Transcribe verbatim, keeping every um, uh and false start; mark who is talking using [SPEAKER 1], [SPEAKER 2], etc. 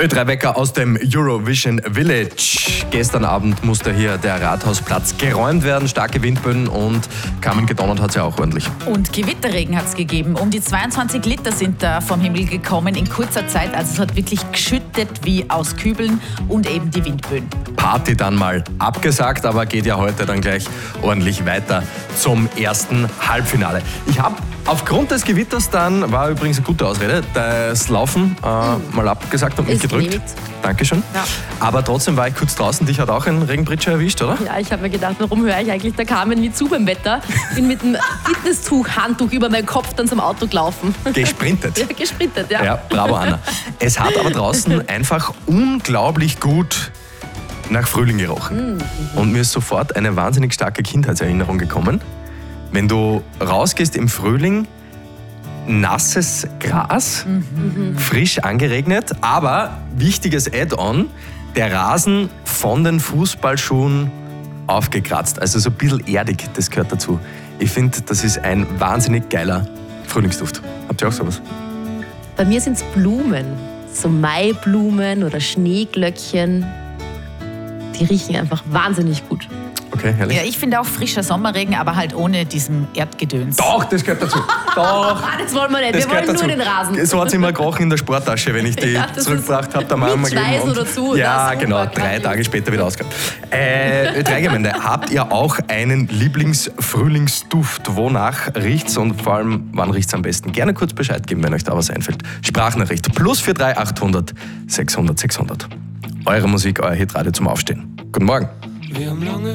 [SPEAKER 1] Ö drei Wecker aus dem Eurovision Village. Gestern Abend musste hier der Rathausplatz geräumt werden. Starke Windböen und Carmen gedonnert hat es ja auch ordentlich.
[SPEAKER 2] Und Gewitterregen hat es gegeben. Um die zweiundzwanzig Liter sind da vom Himmel gekommen in kurzer Zeit. Also es hat wirklich geschüttet wie aus Kübeln und eben die Windböen.
[SPEAKER 1] Party dann mal abgesagt, aber geht ja heute dann gleich ordentlich weiter zum ersten Halbfinale. Ich habe aufgrund des Gewitters dann, war übrigens eine gute Ausrede, das Laufen äh, mhm. mal abgesagt und mich
[SPEAKER 3] Ist
[SPEAKER 1] gedrückt.
[SPEAKER 3] genehmigt.
[SPEAKER 1] Dankeschön.
[SPEAKER 3] Ja.
[SPEAKER 1] Aber trotzdem war ich kurz draußen. Dich hat auch ein Regenbritscher erwischt, oder?
[SPEAKER 3] Ja, ich habe mir gedacht, warum höre ich eigentlich der Carmen nie zu beim Wetter? Bin mit dem Fitnesstuch, Handtuch über meinen Kopf dann zum Auto gelaufen.
[SPEAKER 1] Gesprintet.
[SPEAKER 3] Ja, gesprintet, ja.
[SPEAKER 1] Ja, bravo Anna. Es hat aber draußen einfach unglaublich gut nach Frühling gerochen. Mhm. Und mir ist sofort eine wahnsinnig starke Kindheitserinnerung gekommen. Wenn du rausgehst im Frühling, nasses Gras, mhm. frisch angeregnet, aber wichtiges Add-on, der Rasen von den Fußballschuhen aufgekratzt. Also so ein bisschen erdig, das gehört dazu. Ich finde, das ist ein wahnsinnig geiler Frühlingsduft. Habt ihr auch sowas?
[SPEAKER 3] Bei mir sind es Blumen, so Maiblumen oder Schneeglöckchen. Die riechen einfach wahnsinnig gut.
[SPEAKER 1] Okay, herrlich.
[SPEAKER 2] Ja, ich finde auch frischer Sommerregen, aber halt ohne diesem Erdgedöns.
[SPEAKER 1] Doch, das gehört dazu. Doch.
[SPEAKER 3] Das wollen wir nicht,
[SPEAKER 1] Das
[SPEAKER 3] wir wollen
[SPEAKER 1] gehört
[SPEAKER 3] nur
[SPEAKER 1] dazu.
[SPEAKER 3] den Rasen.
[SPEAKER 1] So hat es immer gekrochen in der Sporttasche, wenn ich die
[SPEAKER 3] Ja, das
[SPEAKER 1] zurückgebracht habe. Der
[SPEAKER 3] mit
[SPEAKER 1] Mama
[SPEAKER 3] Schweiß
[SPEAKER 1] gegeben und-
[SPEAKER 3] oder zu,
[SPEAKER 1] Ja,
[SPEAKER 3] das
[SPEAKER 1] genau.
[SPEAKER 3] Oberkante
[SPEAKER 1] Drei
[SPEAKER 3] ist.
[SPEAKER 1] Tage später wieder ausgehabt. Äh, drei Gemeinde, habt ihr auch einen Lieblingsfrühlingsduft? Wonach riecht's und vor allem, wann riecht's am besten? Gerne kurz Bescheid geben, wenn euch da was einfällt. Sprachnachricht plus vier drei achthundert sechshundert sechshundert. Eure Musik, euer Hitradio zum Aufstehen. Guten Morgen.
[SPEAKER 4] Wir haben lange